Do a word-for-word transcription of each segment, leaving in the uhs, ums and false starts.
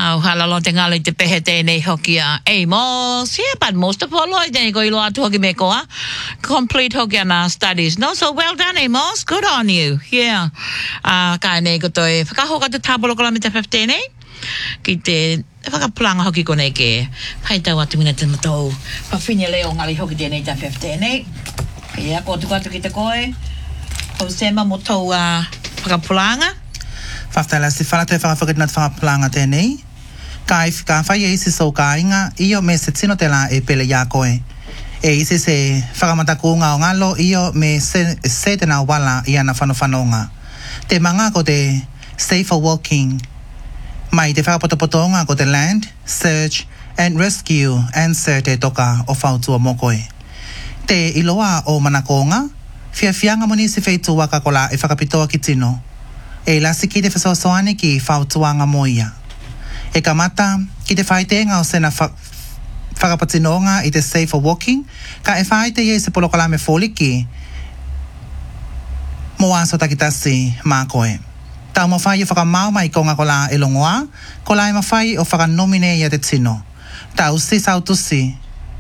Au halalo te ngale te pehe tēnei hoki a Amos. Yeah, but most of all, I tēnei ko ilo atu hoki me koa. Complete hoki ana studies. No, so well done, Amos. Good on you. Yeah. Uh, ka nei ko toi whakahoka te tāpolo kola me te whawhtēnei. Ki te whakapulanga hoki kone ke. Pai tau atu mina te matou. Whawhinia leo ngali hoki tēnei te whawhtēnei. Yeah, ko tuku atu ki te koe. Hau sema mo tau uh, whakapulanga. Whawhtala si whana te whakawhakatuna te whakapulanga tēnei. Ka i ka whai e isi so ka inga, io me se tino te la e pele ya koe. E isi se whakamataku ngā o ngalo, io me se, se te nā wala i ana whanowhanonga. Te manga ko te safer walking, mai te whakapotopotonga ko te land, search and rescue answer te toka o whautua mokoe. Te iloa o manakonga, fia fianga moni si wheitu waka kola e whakapitoa ki tino. E lasi ki te whasoasoane ki whautuanga moia. E kamata, ki te whaitenga o sena whakapatinonga i te safer walking, ka e whaite ye se polokala me foliki, mo aso takitasi mā koe. Tau mawhai o whakamau mai konga kola e longoa, kola e mawhai o whakanomine ia te tino. Tau si sautusi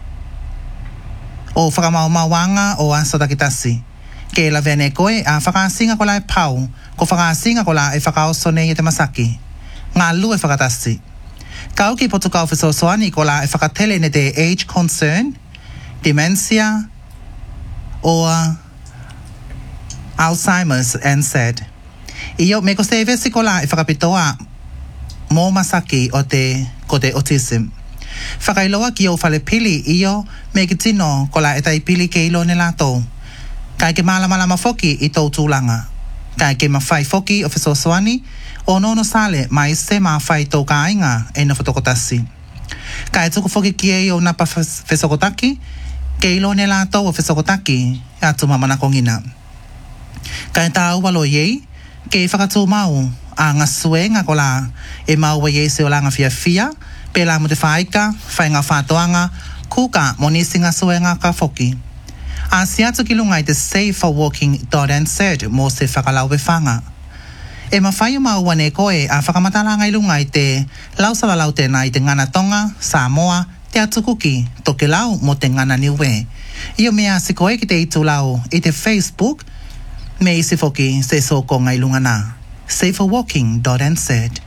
o whakamau mawanga o aso takitasi. Ke la vene koe a whakaasinga kola e pau, ko whakaasinga kola e whakaosone ia te masaki. Ngā lu e whakatasi. Kau ki potu kau whesosoani kola e whakatele ne te age concern, dementia, or Alzheimer's and said. Iyo me ko se vesi kola e whakapitoa mō masaki o te ko te autism. Whakailoa ki o whale pili iyo me ki tino kola e tai pili ke ilo ne lato. Kai ke malamalama foki i tau tūlanga. Kai ke mawhai foki o whesosoani, o nono sale mai se ma fai tau ka ainga e na whatokotasi. Ka e tuku whoki ki e o napa whesokotaki, ke ilo ne la tau o whesokotaki atu mamana kongina. Ka e tā uwalo iei, ke e whakatū mau a ngā sue ngā kola e mau wa iei se o langa fia fia, pe la mo te whaika, whai ngā whātoanga, kuka mo nisi ngā sue ngā ka whoki. A si atu ki lunga i te safer walking dot answered mo se whakalau e whanga. E mawhai o mau wane koe a whakamatalanga i lunga i te lausalalau tēnā i te ngana tonga, Samoa, te atukuki, toke lau mo te ngana niue. Io mea si koe ki te itu lau i te Facebook, me isi foki se soko ngai lunga nā. safer walking dot answered.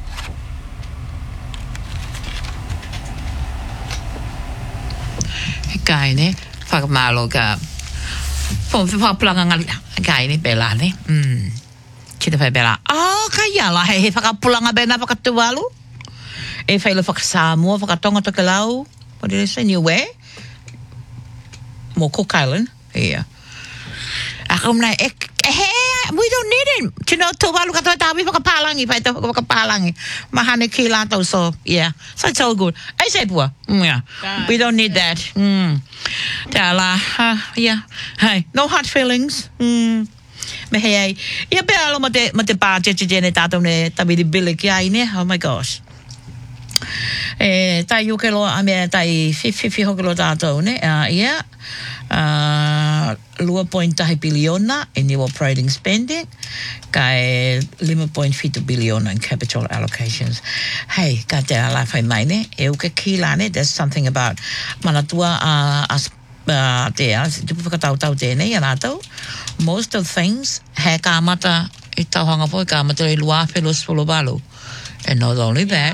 Kai ne, whakamalo ka. Pō whakapulanga ngali, kai ne, pēlā ne. Mm. Chita whai pēlā. Oh, kai ala, hei he whakapulanga bēnā whakatualu. E whaile whakasāmua, whakatonga toke lau. What did I say, Niue? Mo Cook Island. Yeah. Akum nai, e, he, we don't need it. Chino tuwalu katoa tawi whakapalangi, whai tau whakapalangi. Mahane ki lātou, so, yeah. So it's all good. I say pua. Mm, yeah. God. We don't need that. Mm. Tala, uh, yeah. Hey, no hard feelings. Mm. Me hei, ia pe alo ma te, ma te pā te te ne tātou ne tawi di bili ki ai ne. Oh my gosh. E, tai uke loa, a mea tai whiwhiwhi hoke loa tātou ne. Uh, yeah. Uh, lua point tahi biliona in new operating spending, kai lima point fitu biliona in capital allocations. Hey, ka te ala whai mai ne, e uke ki la ne, there's something about manatua uh, as uh, te a, tupu whakatau tau tēnei a rātou. Most of things, he ka mata i tauhanga po, ka mata i lua whelo spolo balu. And not only that,